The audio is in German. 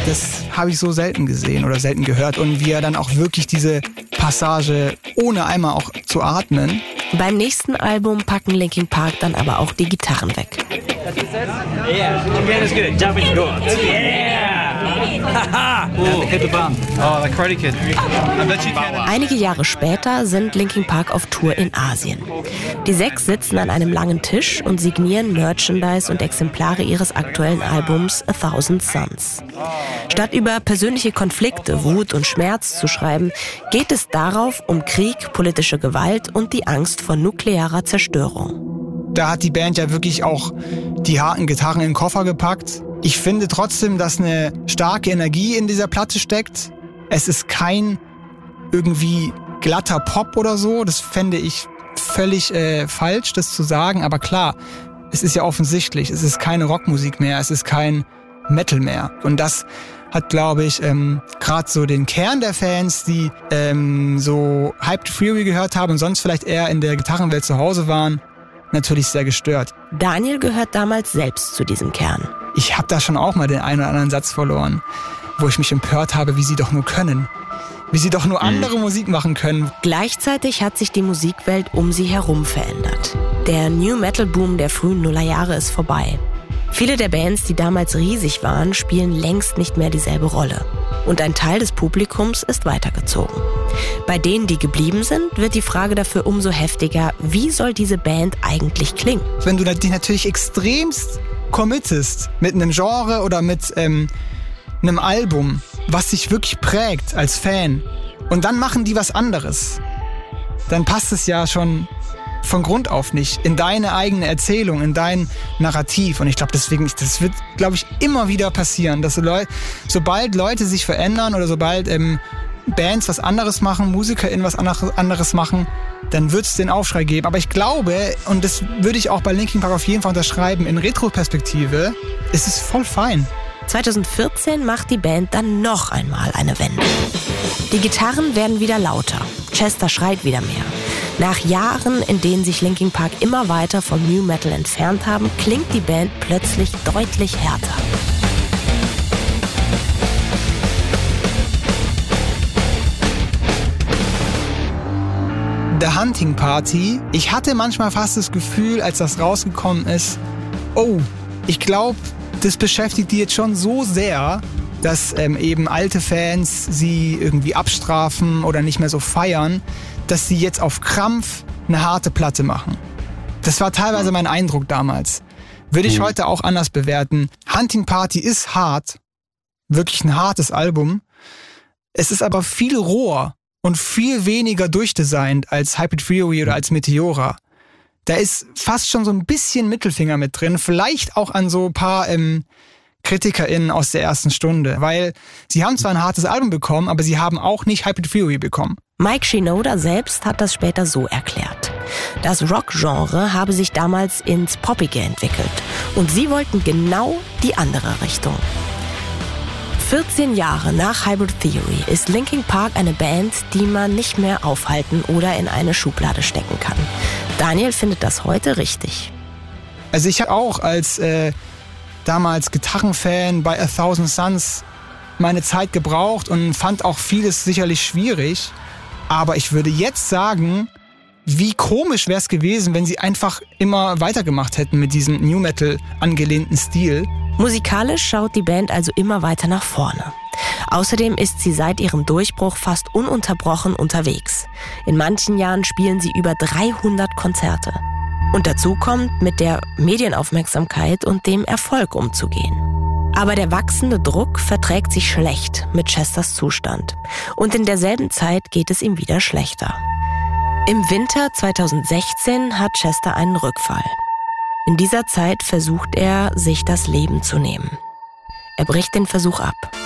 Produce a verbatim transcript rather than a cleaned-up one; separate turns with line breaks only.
das habe ich so selten gesehen oder selten gehört. Und wie er dann auch wirklich diese Passage, ohne einmal auch zu atmen.
Beim nächsten Album packen Linkin Park dann aber auch die Gitarren weg.
Yeah, that's good. Jumping good. Yeah! Haha! Oh, hit the bump. Oh, the Karate Kid.
Einige Jahre später sind Linkin Park auf Tour in Asien. Die sechs sitzen an einem langen Tisch und signieren Merchandise und Exemplare ihres aktuellen Albums A Thousand Suns. Statt über persönliche Konflikte, Wut und Schmerz zu schreiben, geht es darauf um Krieg, politische Gewalt und die Angst vor nuklearer Zerstörung.
Da hat die Band ja wirklich auch die harten Gitarren in den Koffer gepackt. Ich finde trotzdem, dass eine starke Energie in dieser Platte steckt. Es ist kein irgendwie glatter Pop oder so. Das fände ich völlig äh, falsch, das zu sagen. Aber klar, es ist ja offensichtlich. Es ist keine Rockmusik mehr. Es ist kein Metal mehr. Und das hat, glaube ich, ähm, gerade so den Kern der Fans, die ähm, so Hyped Fury gehört haben und sonst vielleicht eher in der Gitarrenwelt zu Hause waren, natürlich sehr gestört.
Daniel gehört damals selbst zu diesem Kern.
Ich habe da schon auch mal den einen oder anderen Satz verloren, wo ich mich empört habe, wie sie doch nur können. Wie sie doch nur andere mhm. Musik machen können.
Gleichzeitig hat sich die Musikwelt um sie herum verändert. Der New-Metal-Boom der frühen Nullerjahre ist vorbei. Viele der Bands, die damals riesig waren, spielen längst nicht mehr dieselbe Rolle. Und ein Teil des Publikums ist weitergezogen. Bei denen, die geblieben sind, wird die Frage dafür umso heftiger, wie soll diese Band eigentlich klingen?
Wenn du dich natürlich extremst committest mit einem Genre oder mit ähm, einem Album, was dich wirklich prägt als Fan, und dann machen die was anderes, dann passt es ja schon von Grund auf nicht in deine eigene Erzählung, in dein Narrativ. Und ich glaube deswegen, das wird, glaube ich, immer wieder passieren, dass so Leu- sobald Leute sich verändern oder sobald ähm, Bands was anderes machen, MusikerInnen was anderes machen, dann wird es den Aufschrei geben. Aber ich glaube, und das würde ich auch bei Linkin Park auf jeden Fall unterschreiben, in Retroperspektive ist es voll fein.
zweitausendvierzehn macht die Band dann noch einmal eine Wende. Die Gitarren werden wieder lauter. Chester schreit wieder mehr. Nach Jahren, in denen sich Linkin Park immer weiter vom New Metal entfernt haben, klingt die Band plötzlich deutlich härter.
The Hunting Party. Ich hatte manchmal fast das Gefühl, als das rausgekommen ist, oh, ich glaube, das beschäftigt die jetzt schon so sehr, dass ähm, eben alte Fans sie irgendwie abstrafen oder nicht mehr so feiern, dass sie jetzt auf Krampf eine harte Platte machen. Das war teilweise mein Eindruck damals. Würde ich mhm. heute auch anders bewerten. Hunting Party ist hart, wirklich ein hartes Album. Es ist aber viel roher und viel weniger durchdesignt als Hyped Fury oder als Meteora. Da ist fast schon so ein bisschen Mittelfinger mit drin, vielleicht auch an so ein paar ähm, KritikerInnen aus der ersten Stunde, weil sie haben zwar ein hartes Album bekommen, aber sie haben auch nicht Hyped Fury bekommen.
Mike Shinoda selbst hat das später so erklärt. Das Rock-Genre habe sich damals ins Poppige entwickelt und sie wollten genau die andere Richtung. vierzehn Jahre nach Hybrid Theory ist Linkin Park eine Band, die man nicht mehr aufhalten oder in eine Schublade stecken kann. Daniel findet das heute richtig.
Also ich habe auch als äh, damals Gitarrenfan bei A Thousand Suns meine Zeit gebraucht und fand auch vieles sicherlich schwierig. Aber ich würde jetzt sagen, wie komisch wäre es gewesen, wenn sie einfach immer weitergemacht hätten mit diesem New Metal angelehnten Stil.
Musikalisch schaut die Band also immer weiter nach vorne. Außerdem ist sie seit ihrem Durchbruch fast ununterbrochen unterwegs. In manchen Jahren spielen sie über dreihundert Konzerte. Und dazu kommt, mit der Medienaufmerksamkeit und dem Erfolg umzugehen. Aber der wachsende Druck verträgt sich schlecht mit Chesters Zustand. Und in derselben Zeit geht es ihm wieder schlechter. Im Winter zweitausendsechzehn hat Chester einen Rückfall. In dieser Zeit versucht er, sich das Leben zu nehmen. Er bricht den Versuch ab.